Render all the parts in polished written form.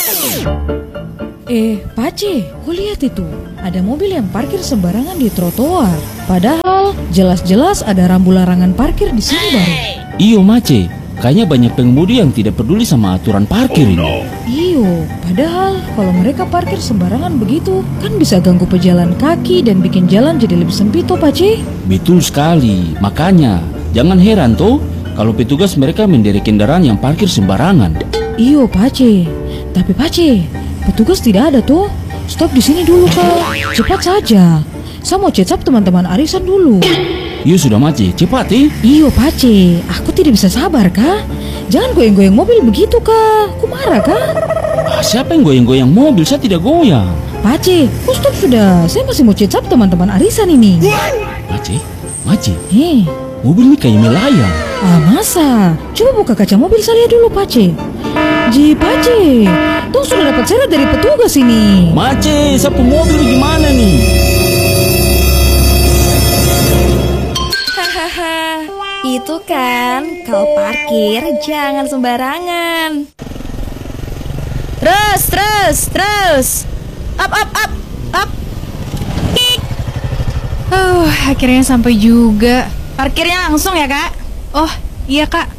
Pace, kau lihat itu? Ada mobil yang parkir sembarangan di trotoar. Padahal jelas-jelas ada rambu larangan parkir di sini baru. Iyo Mace, kayaknya banyak pengemudi yang tidak peduli sama aturan parkir ini. Iyo, padahal kalau mereka parkir sembarangan begitu, kan bisa ganggu pejalan kaki dan bikin jalan jadi lebih sempit toh, Pace. Betul sekali, makanya jangan heran toh kalau petugas mereka menderek kendaraan yang parkir sembarangan. Iyo, Pace. Tapi Pace, petugas tidak ada tuh. Stop di sini dulu, Kak. Cepat saja. Saya mau cecap teman-teman arisan dulu. Iyo sudah Mace, cepat Iyo, Pace. Aku tidak bisa sabar, Kak. Jangan goyang-goyang mobil begitu, Kak. Aku marah, Kak. Siapa yang goyang-goyang mobil? Saya tidak goyang. Pace, stop sudah. Saya masih mau cecap teman-teman arisan ini. Mace. Mobil ini kayak melayang. Masa? Coba buka kaca mobil saya dulu, Pace. Pace, tuh sudah dapat seret dari petugas ini. Mace, sapu mobil gimana nih? Hahaha, itu kan kau parkir jangan sembarangan. Terus. Up. Akhirnya sampai juga. Parkirnya langsung ya, Kak? Oh, iya, Kak.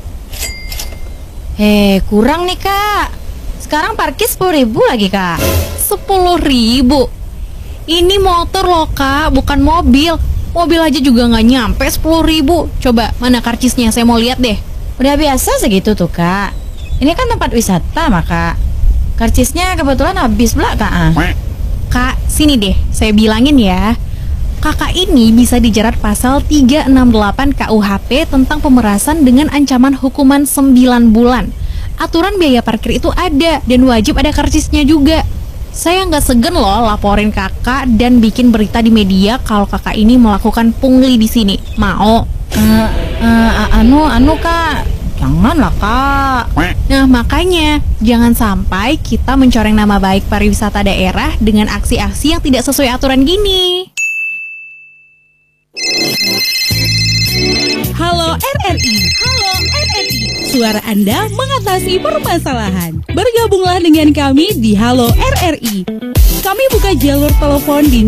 Kurang nih, Kak. Sekarang parkir 10.000 lagi, Kak. 10.000? Ini motor loh, Kak, bukan mobil. Mobil aja juga nggak nyampe 10.000. Coba, mana karcisnya? Saya mau lihat deh. Udah biasa segitu tuh, Kak. Ini kan tempat wisata, Kak. Karcisnya kebetulan habis pula, Kak. Kak, sini deh, saya bilangin ya. Kakak ini bisa dijerat pasal 368 KUHP tentang pemerasan dengan ancaman hukuman 9 bulan. Aturan biaya parkir itu ada dan wajib ada karcisnya juga. Saya nggak segan loh laporin kakak dan bikin berita di media kalau kakak ini melakukan pungli di sini. Mau? Kak. Janganlah, Kak. Nah, makanya jangan sampai kita mencoreng nama baik pariwisata daerah dengan aksi-aksi yang tidak sesuai aturan gini. Halo RRI. Suara Anda mengatasi permasalahan. Bergabunglah dengan kami di Halo RRI. Kami buka jalur telepon di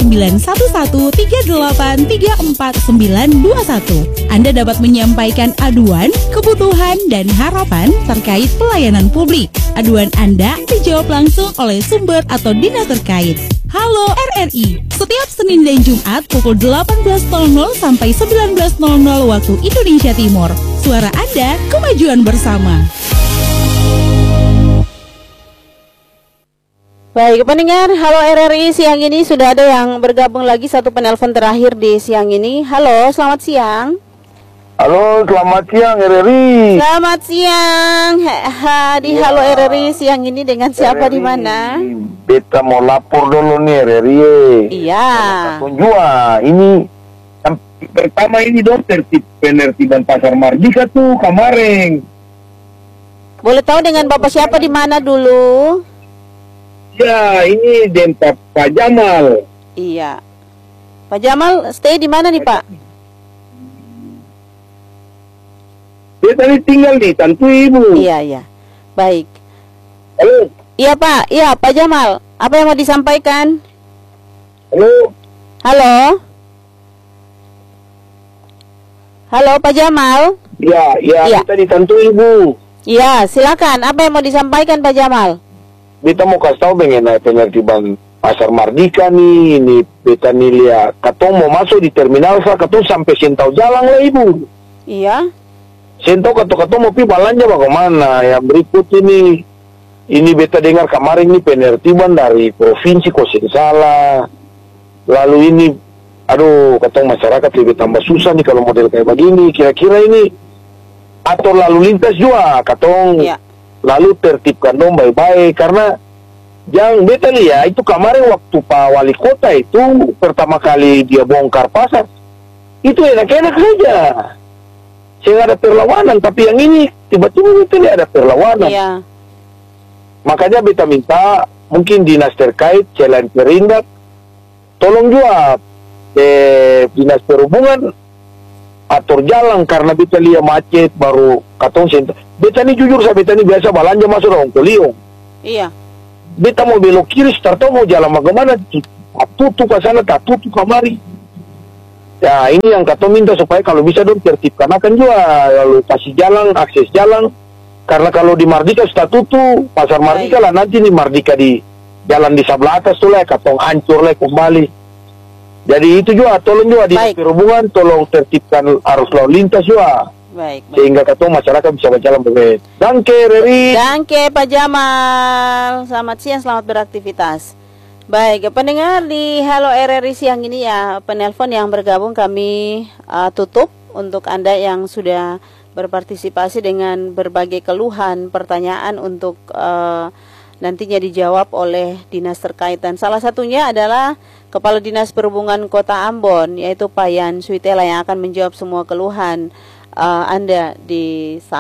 0911383491. Anda dapat menyampaikan aduan, kebutuhan, dan harapan terkait pelayanan publik. Aduan Anda dijawab langsung oleh sumber atau dinas terkait. Halo RRI, setiap Senin dan Jumat pukul 18.00 sampai 19.00 waktu Indonesia Timur. Suara Anda, kemajuan bersama. Baik, pendengar Halo RRI, siang ini sudah ada yang bergabung lagi, satu penelpon terakhir di siang ini. Halo, selamat siang. Halo, selamat siang RRI. Selamat siang. Di Halo RRI siang ini dengan siapa di mana? Beta mau lapor dulu nih RRI. Iya. Jua, ini yang pertama ini dong penertiban Pasar Mardika tuh kemarin. Boleh tahu dengan Bapak siapa di mana dulu? Ya, ini dan Pak Jamal. Iya. Pak Jamal stay di mana nih, Pak? Dia tadi tinggal di Tantu Ibu. Iya. Baik. Halo. Iya, Pak. Iya, Pak Jamal. Apa yang mau disampaikan? Halo. Halo, Pak Jamal. Ya. Kita di Tantu Ibu. Iya, silakan. Apa yang mau disampaikan, Pak Jamal? Beta mau kasih tahu mengenai penertiban Pasar Mardika nih. Ini beta nih lihat. Katong mau masuk di terminal katong sampai Sentau jalan lah Ibu. Iya. Sentau katong mau pergi belanja bagaimana? Yang berikut ini beta dengar kemarin ini penertiban dari provinsi kok salah. Lalu ini, katong masyarakat lebih tambah susah nih kalau model kayak begini. Kira-kira ini atur lalu lintas juga katong. Iya. Lalu tertibkan dong baik-baik, karena jangan beta lihat itu kemarin waktu Pak Wali Kota itu pertama kali dia bongkar pasar itu enak-enak saja, saya ada perlawanan. Tapi yang ini tiba-tiba beta lihat ada perlawanan. Iya. Makanya beta minta mungkin dinas terkait selain Perindak tolong juga dinas perhubungan atur jalan, karena beta lihat macet baru katong senta. Beta ini jujur, saya beta ini biasa belanja masuk orang Koliong. Iya. beta mau belok kiri, start mau jalan bagaimana, tutup ke sana, tak tutup kemari. Ya ini yang kata minta supaya kalau bisa dong tertibkan akan juga, lalu kasih jalan, akses jalan. Karena kalau di Mardika sudah tutup, pasar Mardika lah nanti nih Mardika di jalan di sebelah atas tuh lah, katong hancur lah kembali. Jadi itu juga, tolong juga di perhubungan, tolong tertibkan arus lalu lintas juga. Baik. Sehingga katong masyarakat bisa berjalan berbeda. Danke, Reri. Danke, Pak Jamal. Selamat siang, selamat beraktivitas. Baik, pendengar di Halo RRI siang ini ya, penelpon yang bergabung kami tutup untuk Anda yang sudah berpartisipasi dengan berbagai keluhan, pertanyaan untuk nantinya dijawab oleh dinas terkait. Dan salah satunya adalah Kepala Dinas Perhubungan Kota Ambon, yaitu Pak Yan Suitela yang akan menjawab semua keluhan Anda di